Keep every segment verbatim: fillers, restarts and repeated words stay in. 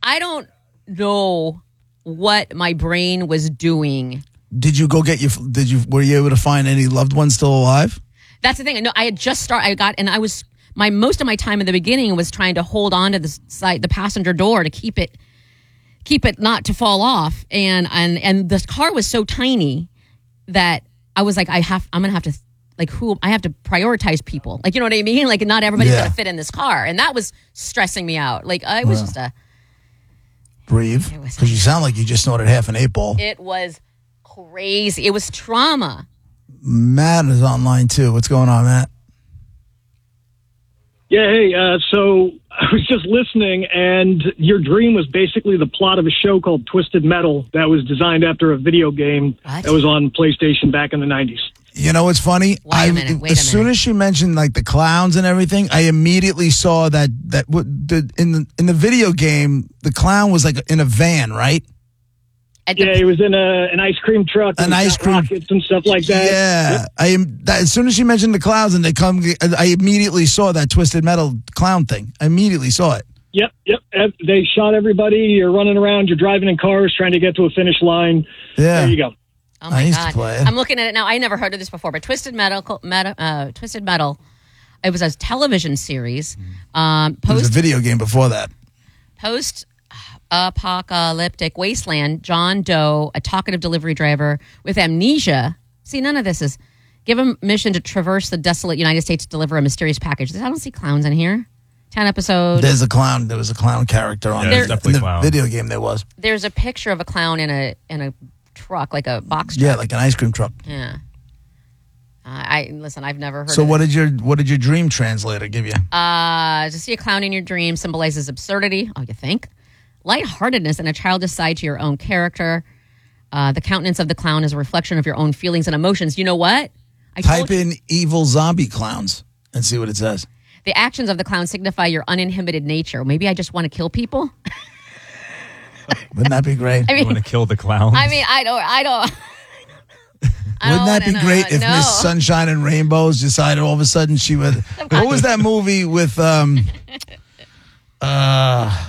I don't know what my brain was doing. Did you go get your? Did you? Were you able to find any loved ones still alive? That's the thing. No, I had just started. I got, and I was my most of my time in the beginning was trying to hold on to the side, the passenger door to keep it, keep it not to fall off. And and and the car was so tiny that I was like, I have, I'm gonna have to, like, who I have to prioritize people. Like, you know what I mean? Like, not everybody's Yeah. gonna fit in this car, and that was stressing me out. Like, I was Wow. just a. Breathe, It was- because you sound like you just snorted half an eight ball. It was crazy. It was trauma. Matt is online too. What's going on, Matt? Yeah, hey, uh, so I was just listening, and your dream was basically the plot of a show called Twisted Metal that was designed after a video game What? that was on PlayStation back in the nineties. You know what's funny? Wait a I, minute, wait as a soon minute. as she mentioned like the clowns and everything, I immediately saw that that what the in the in the video game, the clown was like in a van, right? At the- Yeah, he was in a, an ice cream truck. An and ice got cream- rockets and stuff like that. Yeah, I am. That, as soon as she mentioned the clowns and they come, I immediately saw that Twisted Metal clown thing. I immediately saw it. Yep, yep. Ev- They shot everybody. You're running around. You're driving in cars trying to get to a finish line. Yeah. There you go. Oh I my used to god! play it. I'm looking at it now. I never heard of this before, but Twisted Metal, Metal uh, Twisted Metal. It was a television series. Um, There was a post video game before that. post apocalyptic wasteland. John Doe, a talkative delivery driver with amnesia. See, none of this is. Give him mission to traverse the desolate United States to deliver a mysterious package. I don't see clowns in here. Ten episodes. There's a clown. There was a clown character on Yeah, there. there's definitely in the clown. video game. There was. There's a picture of a clown in a in a truck, like a box truck. Yeah, like an ice cream truck. Yeah. Uh, I listen. I've never heard. So of what it. did your what did your dream translator give you? Uh, to see a clown in your dream symbolizes absurdity. Oh, you think? Lightheartedness and a childish side to your own character. Uh, the countenance of the clown is a reflection of your own feelings and emotions. You know what? I Type told you, in evil zombie clowns and see what it says. the actions of the clown signify your uninhibited nature. Maybe I just want to kill people. Wouldn't that be great? I You mean, want to kill the clowns? I mean, I don't, I don't. I Wouldn't don't that be wanna great know. if No. Miss Sunshine and Rainbows decided all of a sudden she would? What was that movie with um, uh,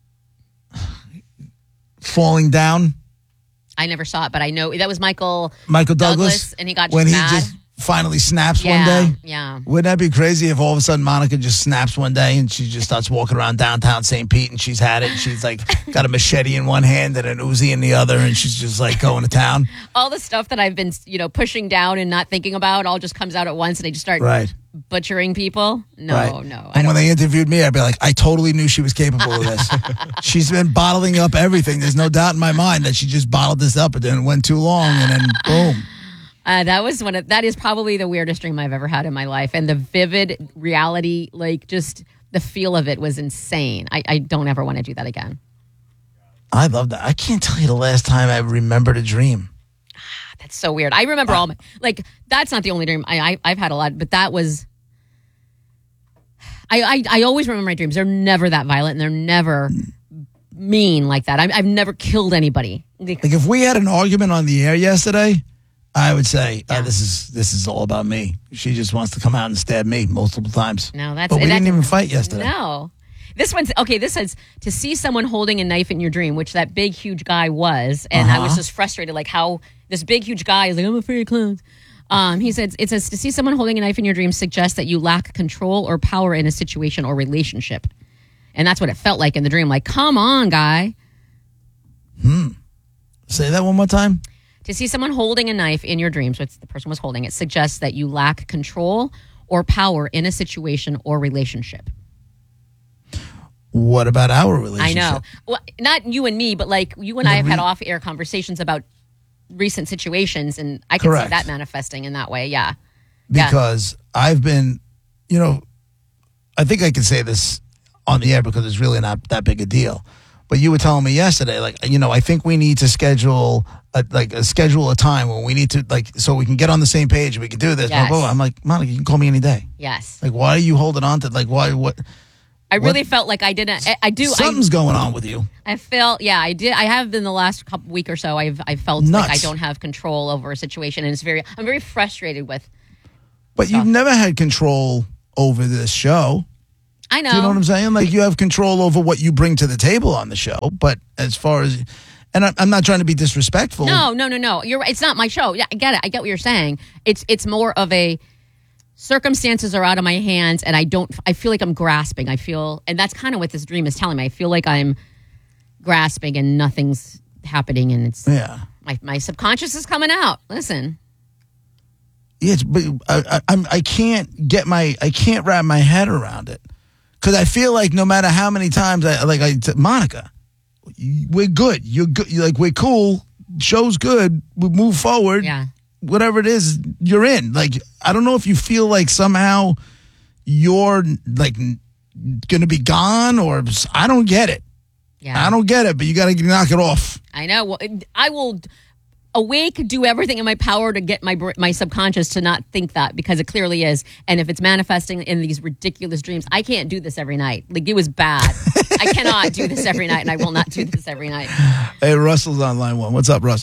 Falling Down? I never saw it, but I know that was Michael Michael Douglas, Douglas, and he got when just he mad. just finally snaps Yeah, one day. yeah. Wouldn't that be crazy if all of a sudden Monica just snaps one day and she just starts walking around downtown Saint Pete and she's had it and she's like got a machete in one hand and an Uzi in the other and she's just like going to town? All the stuff that I've been, you know, pushing down and not thinking about all just comes out at once, and I just start Right. butchering people. No, Right. no. I And when don't. they interviewed me, I'd be like, I totally knew she was capable of this. She's been bottling up everything. There's no doubt in my mind that she just bottled this up and then it went too long and then boom. Uh, that was one of, that is probably the weirdest dream I've ever had in my life. And the vivid reality, like just the feel of it was insane. I, I don't ever want to do that again. I love that. I can't tell you the last time I remembered a dream. That's so weird. I remember all my, like, that's not the only dream. I, I, I've had a lot, but that was, I, I, I always remember my dreams. They're never that violent and they're never mean like that. I, I've never killed anybody. Like if we had an argument on the air yesterday, I would say, oh, this is this is all about me. She just wants to come out and stab me multiple times. No, that's But we that- didn't even fight yesterday. No. This one's okay. This says to see someone holding a knife in your dream, which that big, huge guy was. And I was Uh-huh. just frustrated, like how this big, huge guy is like, I'm afraid of clowns. Um, he said, it says to see someone holding a knife in your dream suggests that you lack control or power in a situation or relationship. And that's what it felt like in the dream. Like, come on, guy. Say that one more time. To see someone holding a knife in your dreams, which the person was holding it, suggests that you lack control or power in a situation or relationship. What about our relationship? I know. Well, not you and me, but like you and I have had off-air conversations about recent situations, and I can Correct. see that manifesting in that way. Yeah. Yeah. Because I've been, you know, I think I can say this on the air because it's really not that big a deal. But you were telling me yesterday, like, you know, I think we need to schedule, a, like, a schedule a time when we need to, like, so we can get on the same page and we can do this. Yes. Blah, blah, blah. I'm like, Monica, you can call me any day. Yes. Like, why are you holding on to, like, why, what? I really what- felt like I didn't. I, I do. Something's going on with you. I, I felt. Yeah, I did. I have in the last couple week or so. I've I felt like I Nuts. don't have control over a situation, and it's very. I'm very frustrated with. But you've never had control over this show. I know. Do you know what I'm saying? Like, you have control over what you bring to the table on the show. But as far as, and I- I'm not trying to be disrespectful. No, no, no, no. You're right. It's not my show. Yeah, I get it. I get what you're saying. It's it's more of a circumstances are out of my hands, and I don't. I feel like I'm grasping. I feel, and that's kind of what this dream is telling me. I feel like I'm grasping, and nothing's happening, and it's Yeah. my my subconscious is coming out. Listen. Yes, but I, I, I'm I can't get my I can't wrap my head around it because I feel like no matter how many times I like I t- Monica, we're good. You're good. You're like we're cool. Show's good. We move forward. Yeah. Whatever it is, you're in. Like I don't know if you feel like somehow you're like going to be gone or I don't get it. Yeah. I don't get it. But you got to knock it off. I know. Well, I will awake, do everything in my power to get my br- my subconscious to not think that because it clearly is. And if it's manifesting in these ridiculous dreams, I can't do this every night. Like it was bad. I cannot do this every night, and I will not do this every night. Hey, Russell's on line one. What's up, Russ?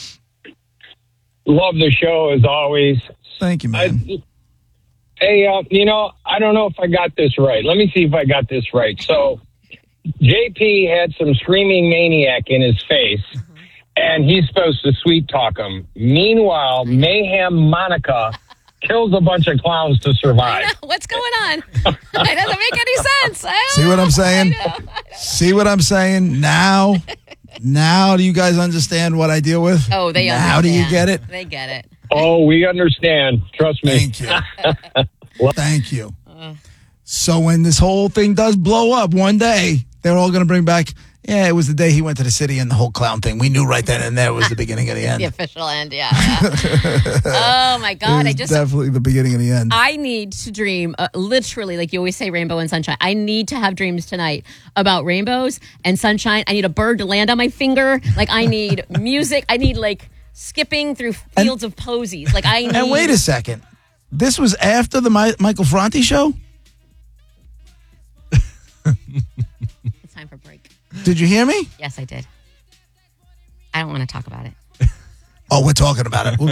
Love the show as always. Thank you, man. I, hey, uh, you know, I don't know if I got this right. Let me see if I got this right. So, J P had some screaming maniac in his face, and he's supposed to sweet talk him. Meanwhile, Mayhem Monica kills a bunch of clowns to survive. What's going on? It doesn't make any sense. I See what I'm saying? I know, I know. See what I'm saying? Now, now do you guys understand what I deal with? Oh, they now understand. do you get it? They get it. Oh, we understand. Trust me. Thank you. Thank you. So when this whole thing does blow up one day, they're all going to bring back, yeah, it was the day he went to the city and the whole clown thing. We knew right then and there was the beginning of the end. The official end, yeah. yeah. Oh my God! It I was just definitely the beginning of the end. I need to dream, uh, literally, like you always say, rainbow and sunshine. I need to have dreams tonight about rainbows and sunshine. I need a bird to land on my finger. Like I need music. I need like skipping through fields of posies. Like I need. And wait a second. This was after the Mi- Michael Franti show? It's time for a break. Did you hear me? Yes, I did. I don't want to talk about it. Oh, we're talking about it. We'll